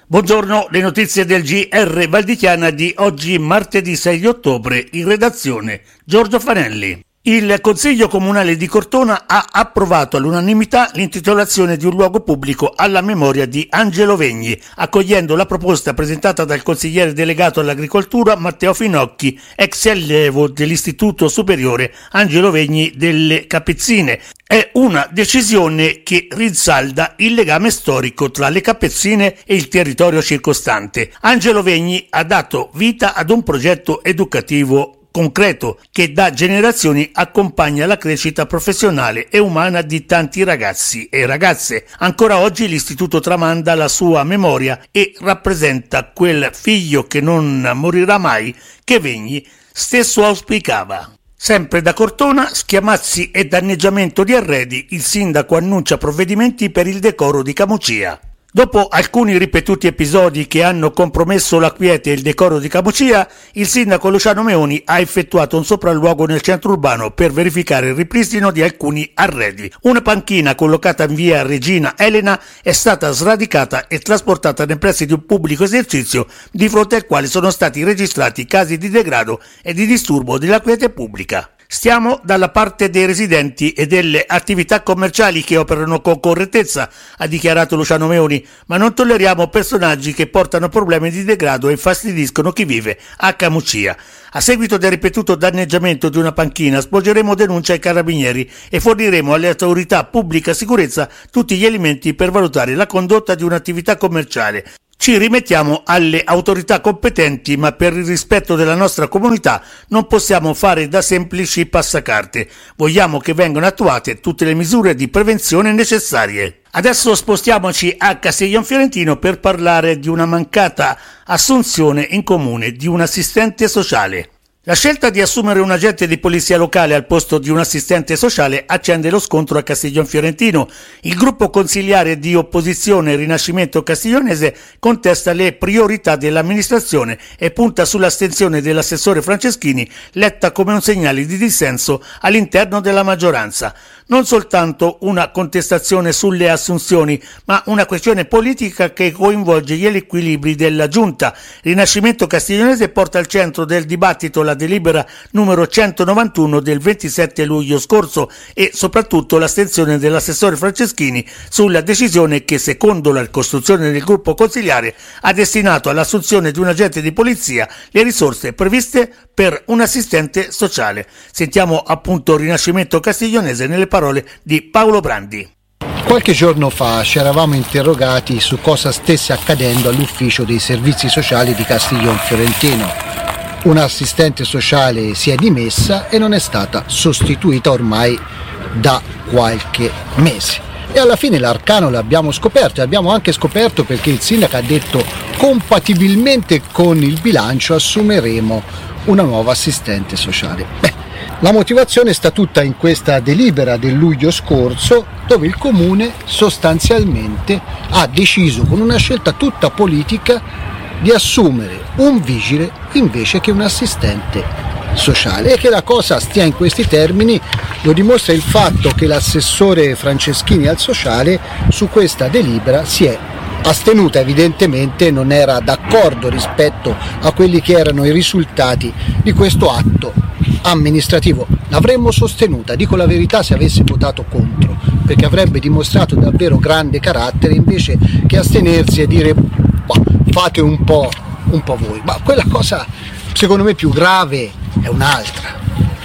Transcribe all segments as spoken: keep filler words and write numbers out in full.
Buongiorno, le notizie del G R Val di Chiana di oggi martedì sei ottobre, in redazione Giorgio Fanelli. Il Consiglio Comunale di Cortona ha approvato all'unanimità l'intitolazione di un luogo pubblico alla memoria di Angelo Vegni, accogliendo la proposta presentata dal consigliere delegato all'agricoltura Matteo Finocchi, ex allievo dell'Istituto Superiore Angelo Vegni delle Capezzine. È una decisione che rinsalda il legame storico tra le Capezzine e il territorio circostante. Angelo Vegni ha dato vita ad un progetto educativo concreto che da generazioni accompagna la crescita professionale e umana di tanti ragazzi e ragazze. Ancora oggi l'istituto tramanda la sua memoria e rappresenta quel figlio che non morirà mai che Vegni stesso auspicava. Sempre da Cortona, schiamazzi e danneggiamento di arredi, il sindaco annuncia provvedimenti per il decoro di Camucia. Dopo alcuni ripetuti episodi che hanno compromesso la quiete e il decoro di Camucia, il sindaco Luciano Meoni ha effettuato un sopralluogo nel centro urbano per verificare il ripristino di alcuni arredi. Una panchina collocata in via Regina Elena è stata sradicata e trasportata nei pressi di un pubblico esercizio di fronte al quale sono stati registrati casi di degrado e di disturbo della quiete pubblica. Stiamo dalla parte dei residenti e delle attività commerciali che operano con correttezza, ha dichiarato Luciano Meoni, ma non tolleriamo personaggi che portano problemi di degrado e infastidiscono chi vive a Camucia. A seguito del ripetuto danneggiamento di una panchina sporgeremo denuncia ai carabinieri e forniremo alle autorità pubblica sicurezza tutti gli elementi per valutare la condotta di un'attività commerciale. Ci rimettiamo alle autorità competenti, ma per il rispetto della nostra comunità non possiamo fare da semplici passacarte. Vogliamo che vengano attuate tutte le misure di prevenzione necessarie. Adesso spostiamoci a Castiglion Fiorentino per parlare di una mancata assunzione in comune di un assistente sociale. La scelta di assumere un agente di polizia locale al posto di un assistente sociale accende lo scontro a Castiglion Fiorentino. Il gruppo consiliare di opposizione Rinascimento Castiglionese contesta le priorità dell'amministrazione e punta sull'astensione dell'assessore Franceschini, letta come un segnale di dissenso all'interno della maggioranza. Non soltanto una contestazione sulle assunzioni, ma una questione politica che coinvolge gli equilibri della giunta. Rinascimento Castiglionese porta al centro del dibattito la delibera numero centonovantuno del ventisette luglio scorso e soprattutto l'astensione dell'assessore Franceschini sulla decisione che, secondo la ricostruzione del gruppo consiliare, ha destinato all'assunzione di un agente di polizia le risorse previste per un assistente sociale. Sentiamo appunto Rinascimento Castiglionese nelle parole di Paolo Brandi. Qualche giorno fa ci eravamo interrogati su cosa stesse accadendo all'ufficio dei servizi sociali di Castiglion Fiorentino. Un'assistente sociale si è dimessa e non è stata sostituita ormai da qualche mese. E alla fine l'arcano l'abbiamo scoperto e abbiamo anche scoperto perché il sindaco ha detto compatibilmente con il bilancio assumeremo una nuova assistente sociale. Beh, la motivazione sta tutta in questa delibera del luglio scorso dove il comune sostanzialmente ha deciso con una scelta tutta politica di assumere un vigile invece che un assistente sociale. E che la cosa stia in questi termini lo dimostra il fatto che l'assessore Franceschini al sociale su questa delibera si è astenuta, evidentemente non era d'accordo rispetto a quelli che erano i risultati di questo atto amministrativo. L'avremmo sostenuta, dico la verità, se avesse votato contro, perché avrebbe dimostrato davvero grande carattere invece che astenersi e dire bah, fate un po', un po' voi. Ma quella cosa secondo me più grave è un'altra,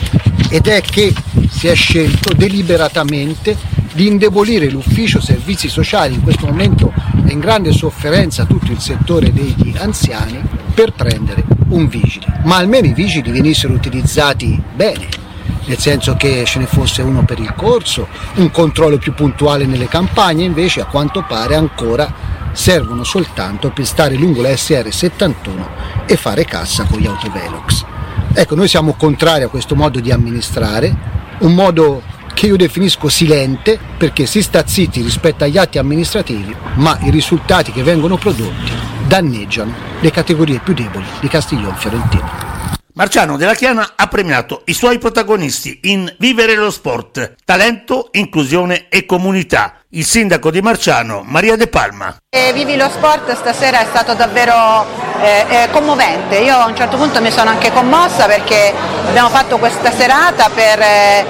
ed è che si è scelto deliberatamente di indebolire l'ufficio servizi sociali. In questo momento è in grande sofferenza tutto il settore degli anziani per prendere un vigile, ma almeno i vigili venissero utilizzati bene, nel senso che ce ne fosse uno per il corso, un controllo più puntuale nelle campagne. Invece a quanto pare ancora servono soltanto per stare lungo la S R settantuno e fare cassa con gli autovelox. Ecco, noi siamo contrari a questo modo di amministrare, un modo che io definisco silente, perché si sta zitti rispetto agli atti amministrativi, ma i risultati che vengono prodotti danneggiano le categorie più deboli di Castiglion Fiorentino. Marciano della Chiana ha premiato i suoi protagonisti in Vivere lo Sport, Talento, Inclusione e Comunità. Il sindaco di Marciano, Maria De Palma. E Vivi lo Sport stasera è stato davvero eh, eh, commovente. Io a un certo punto mi sono anche commossa perché abbiamo fatto questa serata per eh,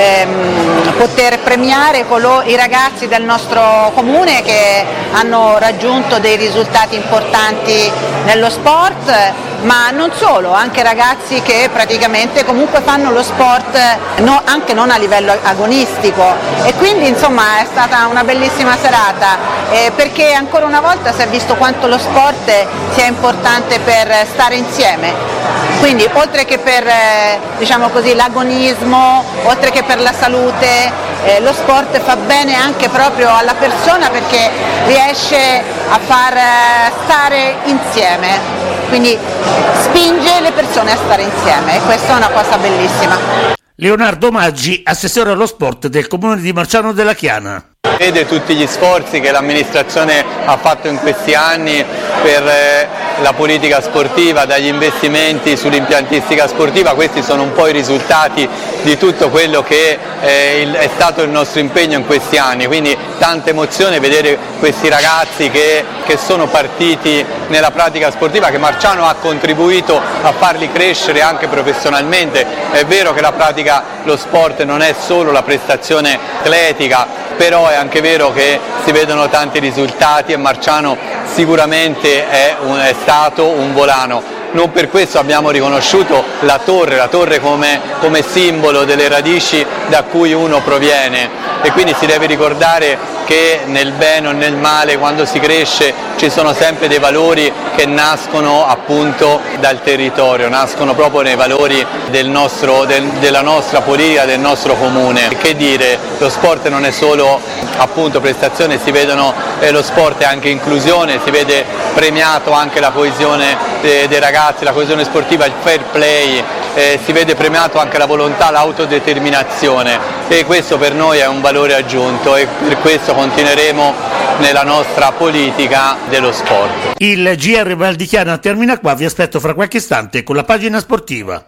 ehm, poter premiare colo- i ragazzi del nostro comune che hanno raggiunto dei risultati importanti nello sport, ma non solo, anche ragazzi che praticamente comunque fanno lo sport no, anche non a livello agonistico, e quindi insomma è stata una bellissima serata eh, perché ancora una volta si è visto quanto lo sport sia importante per stare insieme, quindi oltre che per eh, diciamo così, l'agonismo, oltre che per la salute, eh, lo sport fa bene anche proprio alla persona perché riesce a far eh, stare insieme, quindi spinge le persone a stare insieme, e questa è una cosa bellissima. Leonardo Maggi, assessore allo sport del comune di Marciano della Chiana. Vede tutti gli sforzi che l'amministrazione ha fatto in questi anni per eh, la politica sportiva, dagli investimenti sull'impiantistica sportiva. Questi sono un po' i risultati di tutto quello che eh, il, è stato il nostro impegno in questi anni, quindi tanta emozione vedere questi ragazzi che, che sono partiti nella pratica sportiva, che Marciano ha contribuito a farli crescere anche professionalmente. È vero che la pratica, lo sport non è solo la prestazione atletica, però è anche vero che si vedono tanti risultati e Marciano sicuramente è, un, è stato un volano. Non per questo abbiamo riconosciuto la torre, la torre come, come simbolo delle radici da cui uno proviene, e quindi si deve ricordare che nel bene o nel male, quando si cresce, ci sono sempre dei valori che nascono appunto dal territorio, nascono proprio nei valori del nostro, del, della nostra politica, del nostro comune. Che dire, lo sport non è solo appunto prestazione, si vedono, eh, lo sport è anche inclusione, si vede premiato anche la coesione eh, dei ragazzi, la coesione sportiva, il fair play, eh, si vede premiato anche la volontà, l'autodeterminazione, e questo per noi è un valore aggiunto, e per questo continueremo nella nostra politica dello sport. Il G R Val di Chiana termina qua, vi aspetto fra qualche istante con la pagina sportiva.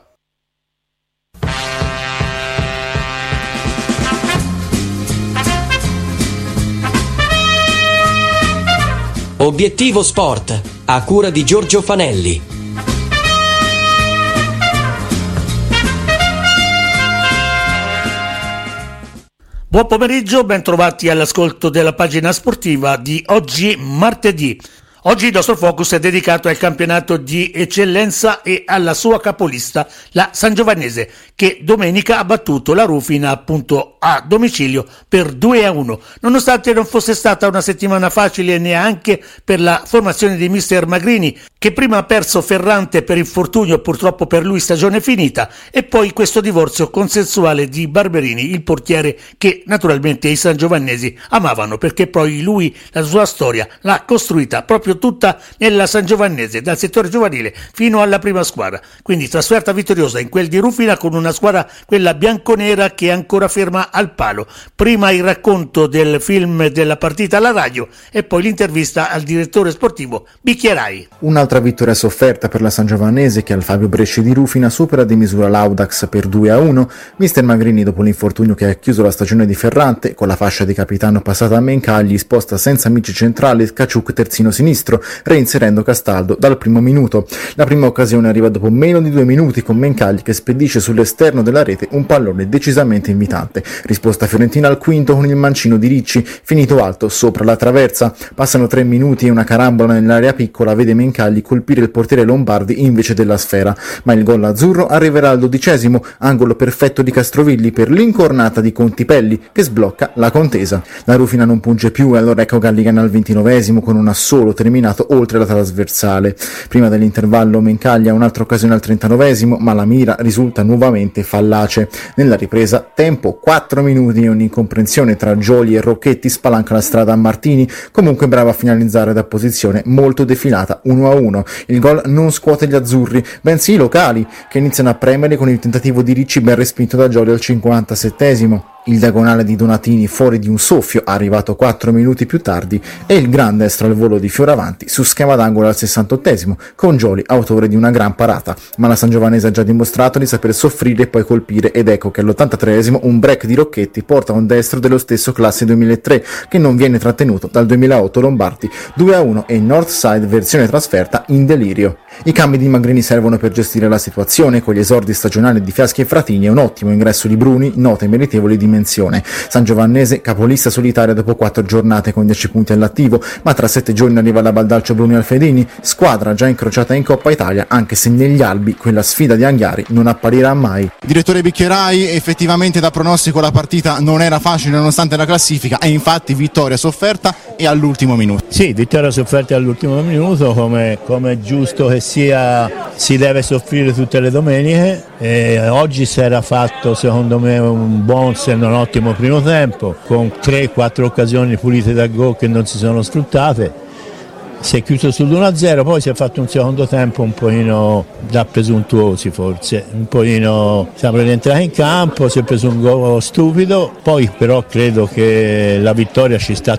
Obiettivo Sport, a cura di Giorgio Fanelli. Buon pomeriggio, ben trovati all'ascolto della pagina sportiva di oggi martedì. Oggi il nostro focus è dedicato al campionato di eccellenza e alla sua capolista, la Sangiovannese, che domenica ha battuto la Rufina appunto a domicilio per due a uno. Nonostante non fosse stata una settimana facile neanche per la formazione di mister Magrini, che prima ha perso Ferrante per infortunio, purtroppo per lui stagione finita, e poi questo divorzio consensuale di Barberini, il portiere che naturalmente i sangiovannesi amavano, perché poi lui la sua storia l'ha costruita proprio tutta nella Sangiovannese, dal settore giovanile fino alla prima squadra. Quindi trasferta vittoriosa in quel di Rufina con una squadra, quella bianconera, che è ancora ferma al palo. Prima il racconto del film della partita alla radio e poi l'intervista al direttore sportivo Bicchierai. Un'altra vittoria sofferta per la Sangiovannese, che al Fabio Bresci di Rufina supera di misura l'Audax per due a uno. Mister Magrini, dopo l'infortunio che ha chiuso la stagione di Ferrante, con la fascia di capitano passata a Mencagli, sposta senza amici centrali Caciuc terzino sinistro, reinserendo Castaldo dal primo minuto. La prima occasione arriva dopo meno di due minuti, con Mencagli che spedisce sull'esterno della rete un pallone decisamente invitante. Risposta fiorentina al quinto con il mancino di Ricci, finito alto sopra la traversa. Passano tre minuti e una carambola nell'area piccola vede Mencagli colpire il portiere Lombardi invece della sfera, ma il gol azzurro arriverà al dodicesimo, angolo perfetto di Castrovilli per l'incornata di Contipelli, che sblocca la contesa. La Rufina non punge più e allora ecco Galligan al ventinovesimo con un assolo terminato oltre la trasversale. Prima dell'intervallo Mencagli ha un'altra occasione al trentanovesimo, ma la mira risulta nuovamente fallace. Nella ripresa tempo quattro minuti e un'incomprensione tra Gioli e Rocchetti spalanca la strada a Martini, comunque brava a finalizzare da posizione molto defilata uno a uno. Il gol non scuote gli azzurri, bensì i locali, che iniziano a premere con il tentativo di Ricci ben respinto da Gioli al cinquantasettesimo. il diagonale di Donatini fuori di un soffio arrivato quattro minuti più tardi e il gran destro al volo di Fioravanti su schema d'angolo al sessantottesimo con Gioli autore di una gran parata, ma la Sangiovanese ha già dimostrato di saper soffrire e poi colpire ed ecco che all'ottantatreesimo un break di Rocchetti porta a un destro dello stesso classe duemilatré che non viene trattenuto dal duemilaotto Lombardi due a uno e Northside versione trasferta in delirio. I cambi di Magrini servono per gestire la situazione con gli esordi stagionali di Fiaschi e Fratini e un ottimo ingresso di Bruni, nota e meritevoli dimensione. Sangiovannese capolista solitaria dopo quattro giornate con dieci punti all'attivo, ma tra sette giorni arriva la Baldaccio Bruni Alfedini, squadra già incrociata in Coppa Italia anche se negli albi quella sfida di Anghiari non apparirà mai. Direttore Bicchierai, effettivamente da pronostico la partita non era facile nonostante la classifica e infatti vittoria sofferta e all'ultimo minuto. Sì, vittoria sofferta all'ultimo minuto come, come è giusto che sia, si deve soffrire tutte le domeniche e oggi si era fatto secondo me un buon se non ottimo primo tempo con tre quattro occasioni pulite da gol che non si sono sfruttate. Si è chiuso sull'uno a zero, poi si è fatto un secondo tempo un pochino da presuntuosi forse, un pochino siamo rientrati in campo, si è preso un gol stupido, poi però credo che la vittoria ci sta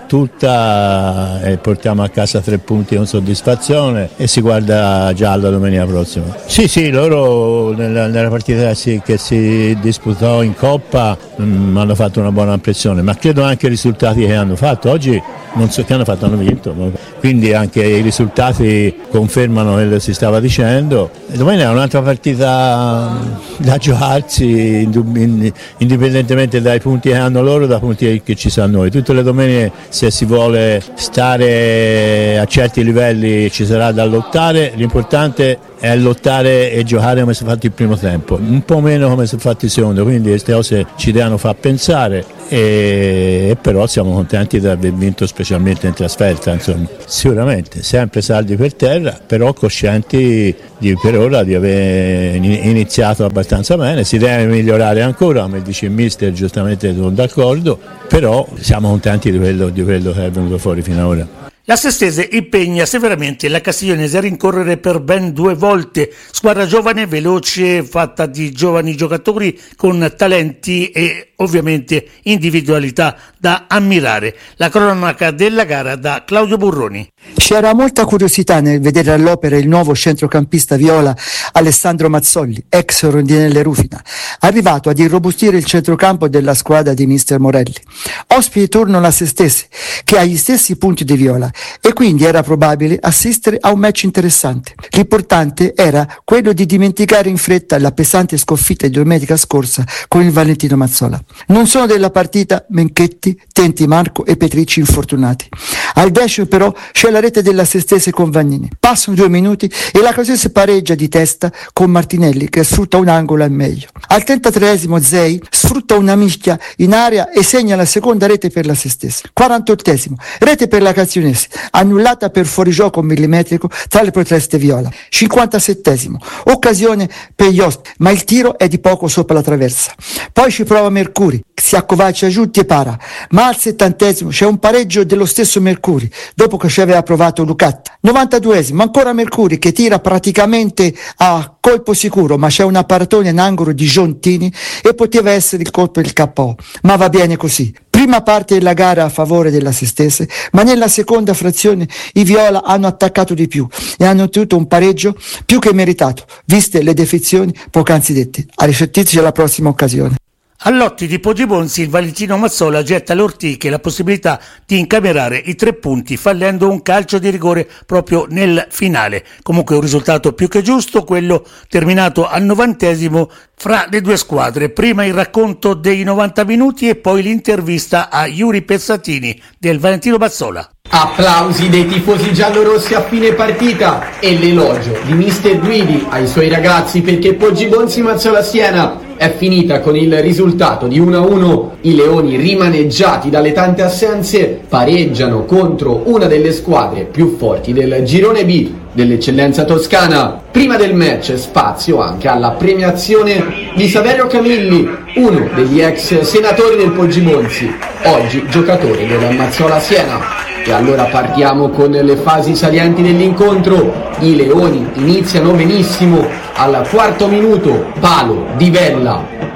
tutta e portiamo a casa tre punti con soddisfazione e si guarda già alla domenica prossima. Sì, sì, loro nella, nella partita che si disputò in Coppa mh, hanno fatto una buona impressione, ma credo anche i risultati che hanno fatto oggi. Non so che hanno fatto, hanno vinto, quindi anche i risultati confermano quello che si stava dicendo. E domani è un'altra partita da giocarsi indipendentemente dai punti che hanno loro, dai punti che ci sono noi. Tutte le domeniche se si vuole stare a certi livelli ci sarà da lottare, l'importante è lottare e giocare come si è fatto il primo tempo, un po' meno come si è fatto il secondo, quindi queste cose ci devono far pensare e, e però siamo contenti di aver vinto specialmente in trasferta, insomma. Sicuramente sempre saldi per terra, però coscienti di, per ora di aver iniziato abbastanza bene, si deve migliorare ancora, come dice il mister, giustamente sono d'accordo, però siamo contenti di quello, di quello che è venuto fuori fino ad ora. La Sestese impegna severamente la Castiglionese a rincorrere per ben due volte, squadra giovane, veloce, fatta di giovani giocatori con talenti e ovviamente individualità da ammirare. La cronaca della gara da Claudio Burroni. C'era molta curiosità nel vedere all'opera il nuovo centrocampista viola Alessandro Mazzolli, ex Rondinelle Rufina, arrivato ad irrobustire il centrocampo della squadra di mister Morelli. Ospite turno la Sestese, che ha gli stessi punti di viola, e quindi era probabile assistere a un match interessante. L'importante era quello di dimenticare in fretta la pesante sconfitta di domenica scorsa con il Valentino Mazzola. Non sono della partita Menchetti, Tenti Marco e Petricci infortunati. Al decimo però c'è la rete della Sestese con Vagnini. Passano due minuti e la Castiglionese pareggia di testa con Martinelli che sfrutta un angolo al meglio. Al trentatreesimo Zei sfrutta una mischia in area e segna la seconda rete per la Sestese. quarantottesimo rete per la Castiglionese, annullata per fuorigioco millimetrico tra le proteste viola. cinquantasettesimo occasione per gli ospiti, ma il tiro è di poco sopra la traversa. Poi ci prova Mercuri, si accovaccia giù e para, ma al settantesimo c'è un pareggio dello stesso Mercuri dopo che ci aveva provato Lucatti. novantaduesimo ancora Mercuri che tira praticamente a colpo sicuro, ma c'è una paratona in angolo di Giontini e poteva essere il colpo del K O, ma va bene così. Prima parte della gara a favore della Sestese, ma nella seconda frazione i viola hanno attaccato di più e hanno ottenuto un pareggio più che meritato, viste le defezioni poc'anzi dette. A risentirci alla prossima occasione. All'Otti di Poggibonsi il Valentino Mazzola getta alle ortiche la possibilità di incamerare i tre punti fallendo un calcio di rigore proprio nel finale. Comunque un risultato più che giusto, quello terminato al novantesimo fra le due squadre. Prima il racconto dei novanta minuti e poi l'intervista a Yuri Pezzatini del Valentino Mazzola. Applausi dei tifosi giallorossi a fine partita e l'elogio di mister Guidi ai suoi ragazzi perché Poggibonsi Mazzola Siena è finita con il risultato di uno a uno. I leoni, rimaneggiati dalle tante assenze, pareggiano contro una delle squadre più forti del girone B dell'eccellenza toscana. Prima del match spazio anche alla premiazione di Saverio Camilli, uno degli ex senatori del Poggibonsi, oggi giocatore del Mazzola Siena. E allora partiamo con le fasi salienti dell'incontro. I leoni iniziano benissimo al quarto minuto, palo di Vella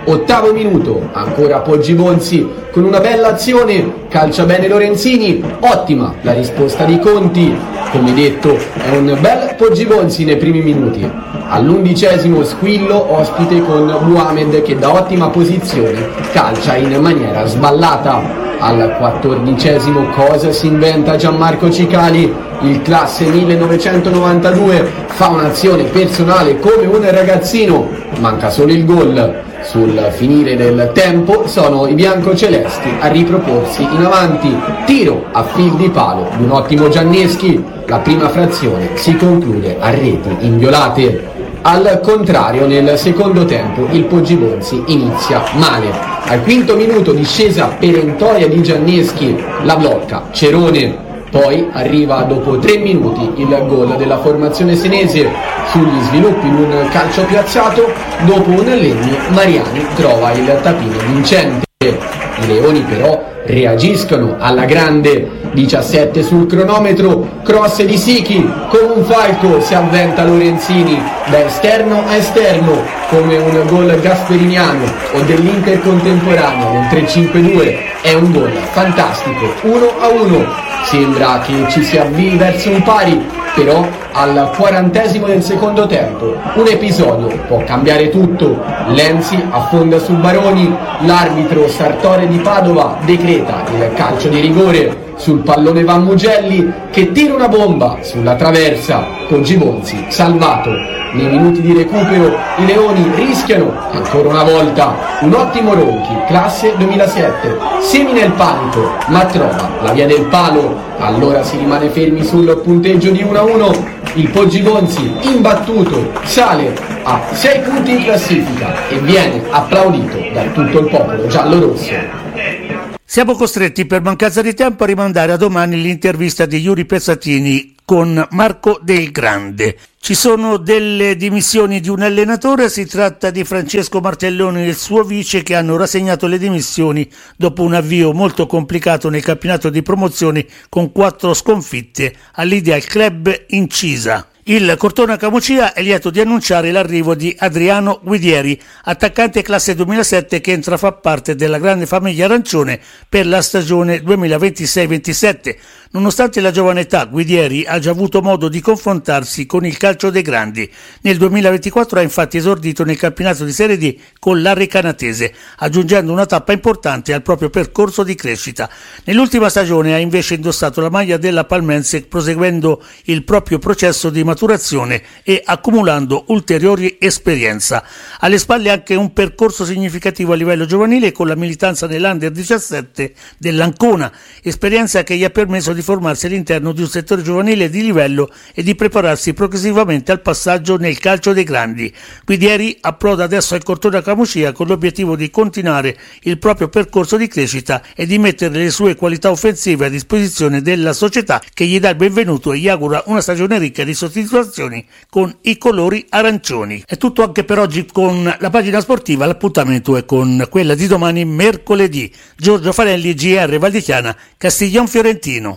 Ottavo minuto, ancora Poggibonsi con una bella azione, calcia bene Lorenzini, ottima la risposta di Conti, come detto è un bel Poggibonsi nei primi minuti. All'undicesimo Squillo ospite con Muhammad che da ottima posizione calcia in maniera sballata. Al quattordicesimo cosa si inventa Gianmarco Cicali, il classe millenovecentonovantadue, fa un'azione personale come un ragazzino, manca solo il gol. Sul finire del tempo sono i biancocelesti a riproporsi in avanti, tiro a fil di palo di un ottimo Gianneschi, la prima frazione si conclude a reti inviolate. Al contrario, nel secondo tempo il Poggibonsi inizia male. Al quinto minuto discesa perentoria di Gianneschi, la blocca Cerone. Poi arriva dopo tre minuti il gol della formazione senese sugli sviluppi di un calcio piazzato. Dopo un legno Mariani trova il tapino vincente. I Leoni però reagiscono alla grande. Diciassette sul cronometro, cross di Sichi, con un falco si avventa Lorenzini da esterno a esterno come un gol gasperiniano o dell'Inter contemporaneo nel tre cinque due. È un gol fantastico, uno a uno. Sembra che ci si avvii verso un pari, però al quarantesimo del secondo tempo un episodio può cambiare tutto. Lenzi affonda su Baroni, l'arbitro Sartore di Padova decreta il calcio di rigore. Sul pallone va Mugelli che tira una bomba sulla traversa, Poggibonsi salvato. Nei minuti di recupero i Leoni rischiano ancora una volta. Un ottimo Ronchi, classe duemilasette, semina il panico ma trova la via del palo. Allora si rimane fermi sul punteggio di uno a uno. Il Poggibonsi imbattuto sale a sei punti in classifica e viene applaudito da tutto il popolo giallo-rosso. Siamo costretti per mancanza di tempo a rimandare a domani l'intervista di Yuri Pezzatini con Marco Del Grande. Ci sono delle dimissioni di un allenatore, si tratta di Francesco Martelloni e il suo vice che hanno rassegnato le dimissioni dopo un avvio molto complicato nel campionato di promozione con quattro sconfitte all'Ideal Club Incisa. Il Cortona Camucia è lieto di annunciare l'arrivo di Adriano Guidieri, attaccante classe duemilasette che entra a far parte della grande famiglia arancione per la stagione duemilaventisei ventisette. Nonostante la giovane età, Guidieri ha già avuto modo di confrontarsi con il calcio dei grandi. Nel duemilaventiquattro ha infatti esordito nel campionato di Serie D con l'Arrecanatese, aggiungendo una tappa importante al proprio percorso di crescita. Nell'ultima stagione ha invece indossato la maglia della Palmense, proseguendo il proprio processo di maturazione e accumulando ulteriori esperienza. Alle spalle anche un percorso significativo a livello giovanile con la militanza nell'Under diciassette dell'Ancona, esperienza che gli ha permesso di formarsi all'interno di un settore giovanile di livello e di prepararsi progressivamente al passaggio nel calcio dei grandi. Guidieri approda adesso al Cortona Camucia con l'obiettivo di continuare il proprio percorso di crescita e di mettere le sue qualità offensive a disposizione della società, che gli dà il benvenuto e gli augura una stagione ricca di soddisfazioni con i colori arancioni. È tutto anche per oggi con la pagina sportiva, l'appuntamento è con quella di domani mercoledì. Giorgio Fanelli, G R Valdichiana, Castiglion Fiorentino.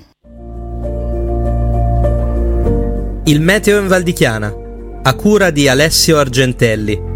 Il meteo in Valdichiana, a cura di Alessio Argentelli.